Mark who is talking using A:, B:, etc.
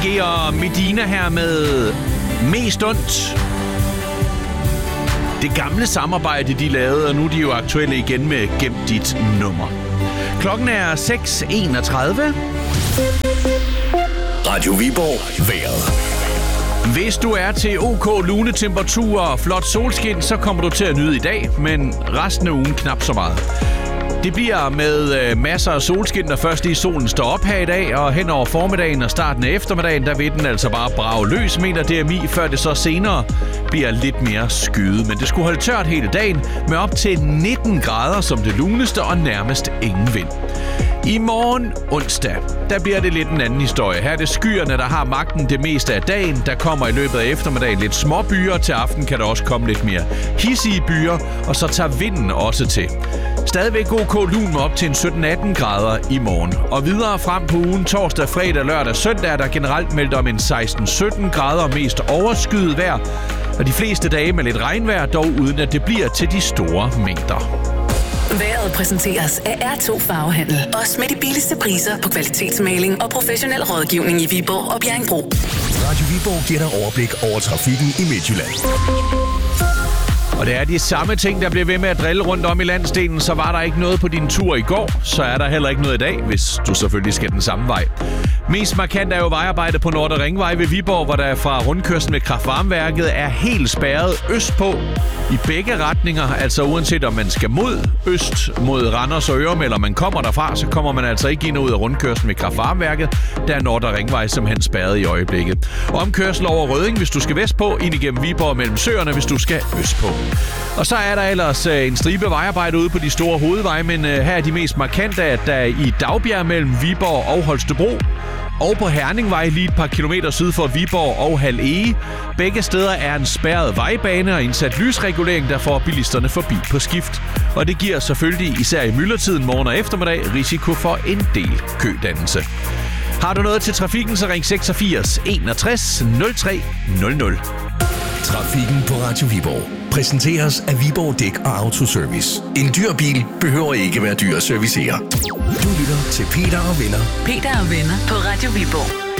A: Og Medina her med Mest ondt. Det gamle samarbejde, de lavede, og nu er de jo aktuelle igen med Gem dit nummer. Klokken er 6:31.
B: Radio Viborg vejret.
A: Hvis du er til OK lunetemperaturer og flot solskin, så kommer du til at nyde i dag, men resten af ugen knap så meget. Det bliver med masser af solskin, der først lige solen står op her i dag, og hen over formiddagen og starten af eftermiddagen, der vil den altså bare brage løs, mener DMI, før det så senere bliver lidt mere skyet. Men det skulle holde tørt hele dagen med op til 19 grader som det luneste og nærmest ingen vind. I morgen onsdag, der bliver det lidt en anden historie. Her er det skyerne, der har magten det meste af dagen. Der kommer i løbet af eftermiddagen lidt små byer. Til aften kan der også komme lidt mere hidsige byer, og så tager vinden også til. Stadigvæk OK lun med op til en 17-18 grader i morgen. Og videre frem på ugen torsdag, fredag, lørdag, søndag er der generelt meldt om en 16-17 grader mest overskyet vejr. Og de fleste dage med lidt regnvejr, dog uden at det bliver til de store mængder.
C: Vejret præsenteres af R2 Farvehandel. Også med de billigste priser på kvalitetsmaling og professionel rådgivning i Viborg og Bjerringbro.
B: Radio Viborg giver dig overblik over trafikken i Midtjylland.
A: Og det er de samme ting, der bliver ved med at drille rundt om i landsdelen. Så var der ikke noget på din tur i går, så er der heller ikke noget i dag, hvis du selvfølgelig skal den samme vej. Mest markant er jo vejarbejde på Nordre Ringvej ved Viborg, hvor der fra rundkørslen ved kraftvarmeværket er helt spærret østpå i begge retninger. Altså uanset om man skal mod øst, mod Randers og Ørum, eller man kommer derfra, så kommer man altså ikke ind og ud af rundkørslen ved kraftvarmeværket. Der er Nordre Ringvej simpelthen spærret i øjeblikket. Omkørsel over Rødding, hvis du skal vestpå, ind igennem Viborg mellem Søerne, hvis du skal østpå. Og så er der ellers en stribe vejarbejde ude på de store hovedveje, men her er de mest markante, at der i Dagbjerg mellem Viborg og Holstebro, og på Herningvej lige et par kilometer syd for Viborg og Hald Ege. Begge steder er en spærret vejbane og indsat lysregulering, der får bilisterne forbi på skift. Og det giver selvfølgelig, især i myldretiden morgen og eftermiddag, risiko for en del kødannelse. Har du noget til trafikken, så ring 86 61 03 00.
B: Trafikken på Radio Viborg præsenteres af Viborg Dæk og Autoservice. En dyr bil behøver ikke være dyr at servicere. Du lytter til Peter og Venner.
C: Peter og Venner på Radio Viborg.